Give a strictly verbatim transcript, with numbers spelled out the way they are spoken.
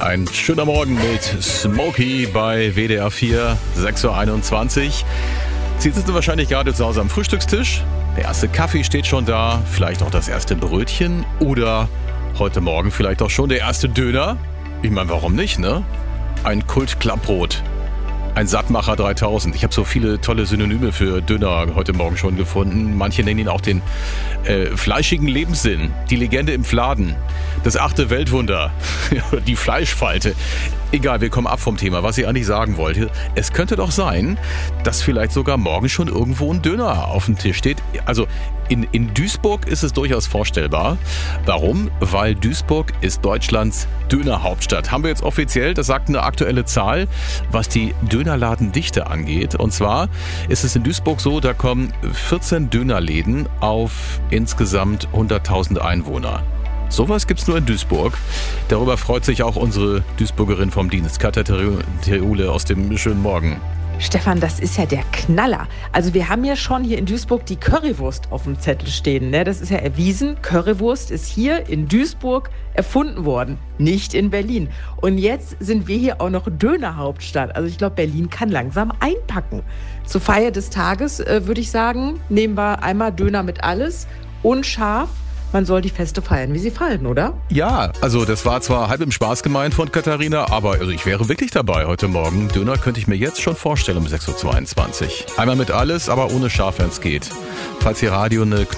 Ein schöner Morgen mit Smokey bei W D R vier, sechs Uhr einundzwanzig. Sie sitzen wahrscheinlich gerade zu Hause am Frühstückstisch. Der erste Kaffee steht schon da, vielleicht auch das erste Brötchen oder heute Morgen vielleicht auch schon der erste Döner. Ich meine, warum nicht, ne? Ein Kult-Klappbrot. Ein Sattmacher dreitausend. Ich habe so viele tolle Synonyme für Döner heute Morgen schon gefunden. Manche nennen ihn auch den äh, fleischigen Lebenssinn, die Legende im Fladen, das achte Weltwunder, die Fleischfalte. Egal, wir kommen ab vom Thema. Was ich eigentlich sagen wollte, es könnte doch sein, dass vielleicht sogar morgen schon irgendwo ein Döner auf dem Tisch steht. Also in, in Duisburg ist es durchaus vorstellbar. Warum? Weil Duisburg ist Deutschlands Dönerhauptstadt. Haben wir jetzt offiziell, das sagt eine aktuelle Zahl, was die Dönerladendichte angeht. Und zwar ist es in Duisburg so, da kommen vierzehn Dönerläden auf insgesamt hunderttausend Einwohner. Sowas gibt's nur in Duisburg. Darüber freut sich auch unsere Duisburgerin vom Dienst, Katja Theule aus dem schönen Morgen. Stefan, das ist ja der Knaller. Also wir haben ja schon hier in Duisburg die Currywurst auf dem Zettel stehen. Ne? Das ist ja erwiesen. Currywurst ist hier in Duisburg erfunden worden, nicht in Berlin. Und jetzt sind wir hier auch noch Dönerhauptstadt. Also ich glaube, Berlin kann langsam einpacken. Zur Feier des Tages äh, würde ich sagen, nehmen wir einmal Döner mit alles und scharf. Man soll die Feste feiern, wie sie fallen, oder? Ja, also das war zwar halb im Spaß gemeint von Katharina, aber also ich wäre wirklich dabei heute Morgen. Döner könnte ich mir jetzt schon vorstellen um sechs Uhr zweiundzwanzig. Einmal mit alles, aber ohne Scharf, wenn es geht. Falls Ihr Radio eine